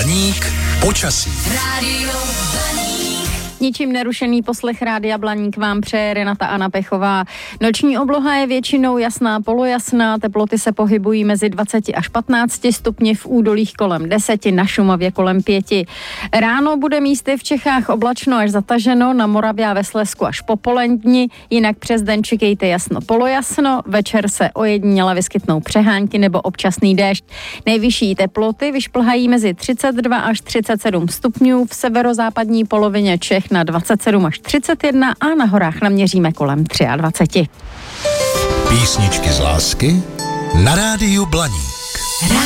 Blaník počasí. Rádio Blaník. Ničím nerušený poslech Rádia Blaník vám přeje Renata Anna Pechová. Noční obloha je většinou jasná, polojasná, teploty se pohybují mezi 20 až 15 stupni, v údolích kolem 10, na Šumavě kolem 5. Ráno bude místy v Čechách oblačno až zataženo, na Moravě a ve Slezsku až popoledni, jinak přes den čekejte jasno, polojasno, večer se ojediněle vyskytnou přehánky nebo občasný déšť. Nejvyšší teploty vyšplhají mezi 32 až 37 stupňů, v severozápadní polovině Čech na 27 až 31 a na horách naměříme kolem 23. Písničky z lásky na Rádiu Blaník.